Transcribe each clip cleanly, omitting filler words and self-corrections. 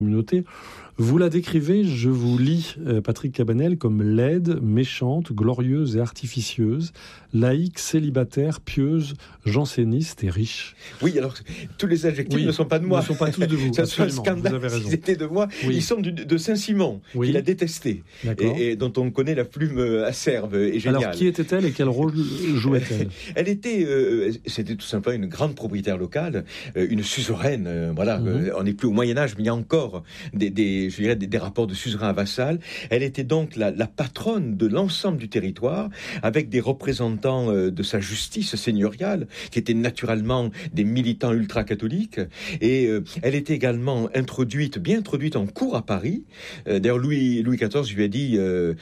communauté. Vous la décrivez, je vous lis, Patrick Cabanel, comme laide, méchante, glorieuse et artificieuse, laïque, célibataire, pieuse, janséniste et riche. Oui, alors tous les adjectifs ne sont pas de moi. Ne sont pas tous de vous. Ça serait un scandale s'ils étaient de moi. Oui. Ils sont de Saint-Simon, qu'il a détesté et dont on connaît la plume acerbe et géniale. Alors qui était-elle et quel rôle jouait-elle? Elle était, c'était tout simplement une grande propriétaire locale, une suzeraine. On n'est plus au Moyen-Âge, mais il y a encore des rapports de suzerain à vassal. Elle était donc la patronne de l'ensemble du territoire, avec des représentants de sa justice seigneuriale, qui étaient naturellement des militants ultra-catholiques. Et elle était également bien introduite en cour à Paris. D'ailleurs, Louis XIV lui a dit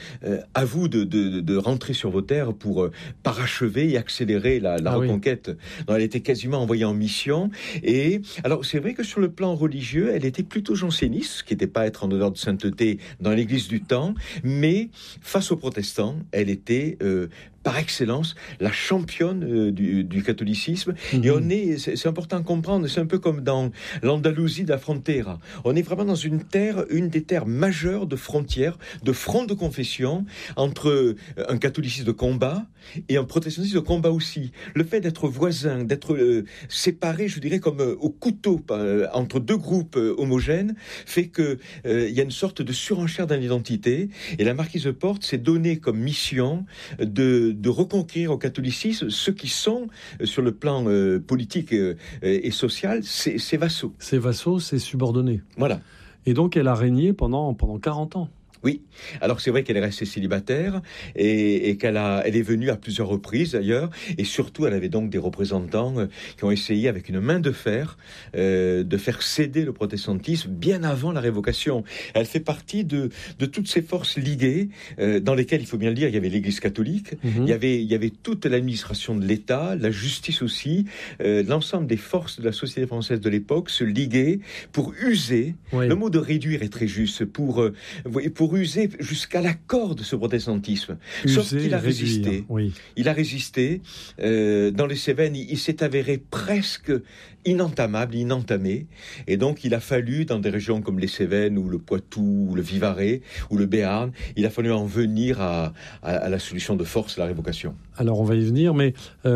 à vous de rentrer sur vos terres pour parachever et accélérer la reconquête. Donc, elle était quasiment envoyée en mission. Et alors, c'est vrai que sur le plan religieux, elle était plutôt janséniste, ce qui n'était pas être en odeur de sainteté dans l'Église du temps, mais face aux protestants, elle était par excellence la championne du catholicisme. Et c'est important à comprendre, c'est un peu comme dans l'Andalousie de la Frontera. On est vraiment dans une des terres majeures de frontières, de front de confession, entre un catholicisme de combat et un protestantisme de combat aussi. Le fait d'être voisins, d'être séparés, je dirais comme au couteau entre deux groupes homogènes, fait que il y a une sorte de surenchère dans l'identité. Et la marquise de Portes s'est donnée comme mission de reconquérir au catholicisme ceux qui sont, sur le plan politique et social, ses vassaux. Ses vassaux, ses subordonnés. Voilà. Et donc, elle a régné pendant 40 ans. Oui, alors c'est vrai qu'elle est restée célibataire et elle est venue à plusieurs reprises d'ailleurs, et surtout elle avait donc des représentants qui ont essayé avec une main de fer de faire céder le protestantisme bien avant la révocation. Elle fait partie de toutes ces forces liguées dans lesquelles, il faut bien le dire, il y avait l'Église catholique, il y avait toute l'administration de l'État, la justice aussi, l'ensemble des forces de la société française de l'époque se liguaient pour user, le mot de réduire est très juste, pour user jusqu'à la corde ce protestantisme. Sauf qu'il a résisté. Oui. Il a résisté. Dans les Cévennes, il s'est avéré presque inentamable, inentamé. Et donc, il a fallu, dans des régions comme les Cévennes, ou le Poitou, ou le Vivarais, ou le Béarn, il a fallu en venir à la solution de force, la révocation. Alors, on va y venir, mais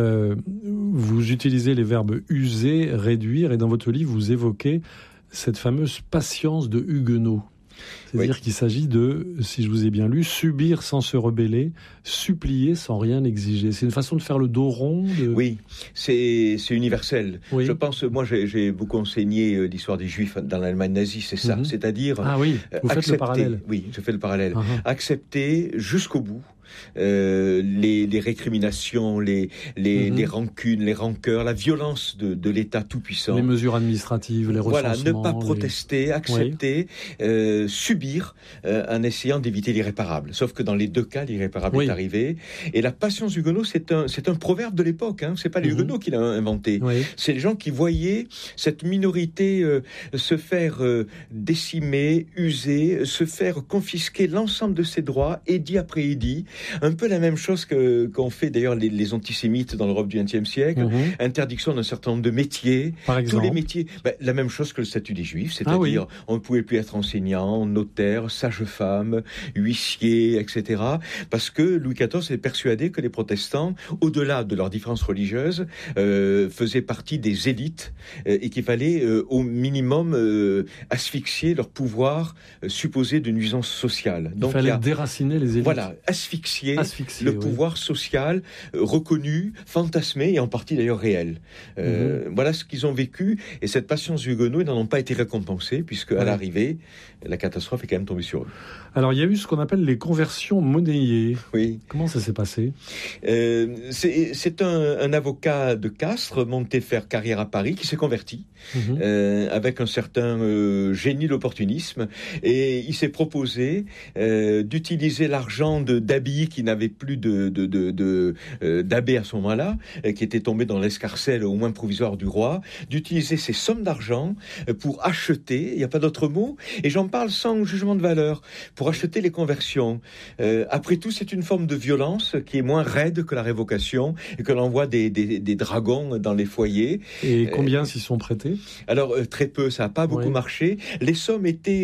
vous utilisez les verbes user, réduire, et dans votre livre, vous évoquez cette fameuse patience de Huguenot. C'est-à-dire qu'il s'agit de, si je vous ai bien lu, subir sans se rebeller, supplier sans rien exiger. C'est une façon de faire le dos rond. Oui, c'est universel. Oui. Je pense, moi j'ai beaucoup enseigné l'histoire des Juifs dans l'Allemagne nazie, c'est ça. C'est-à-dire vous faites le parallèle. Oui, je fais le parallèle. Accepter jusqu'au bout les récriminations, les rancunes, les rancœurs, la violence de l'État tout-puissant. Les mesures administratives, les recensements. Voilà, ne pas protester, accepter, subir en essayant d'éviter l'irréparable. Sauf que dans les deux cas, l'irréparable est arrivé. Et la patience Huguenot, c'est un proverbe de l'époque. Hein. C'est pas les Huguenots qui l'ont inventé. C'est les gens qui voyaient cette minorité se faire décimer, user, se faire confisquer l'ensemble de ses droits, édit après édit. Un peu la même chose qu'ont fait d'ailleurs les antisémites dans l'Europe du XXe siècle. Interdiction d'un certain nombre de métiers. Par exemple. Tous les métiers. La même chose que le statut des Juifs, c'est-à-dire on ne pouvait plus être enseignant, notaire, sage-femme, huissier, etc. Parce que Louis XIV est persuadé que les protestants, au-delà de leurs différences religieuses, faisaient partie des élites et qu'il fallait au minimum asphyxier leur pouvoir supposé de nuisance sociale. Donc, il fallait déraciner les élites. Voilà, asphyxier le pouvoir social reconnu, fantasmé et en partie d'ailleurs réel. Voilà ce qu'ils ont vécu, et cette patience Huguenot, ils n'en ont pas été récompensés puisque à l'arrivée, la catastrophe est quand même tombée sur eux. Alors il y a eu ce qu'on appelle les conversions monnayées. Oui. Comment ça s'est passé ? C'est un avocat de Castres monté faire carrière à Paris qui s'est converti avec un certain génie de l'opportunisme, et il s'est proposé d'utiliser l'argent d'habits pays qui n'avait plus d'abbé à ce moment-là, qui était tombé dans l'escarcelle au moins provisoire du roi, d'utiliser ces sommes d'argent pour acheter, il n'y a pas d'autre mot, et j'en parle sans jugement de valeur, pour acheter les conversions. Après tout, c'est une forme de violence qui est moins raide que la révocation et que l'envoi des dragons dans les foyers. Et combien s'y sont prêtés ? Alors, très peu, ça n'a pas beaucoup marché. Les sommes étaient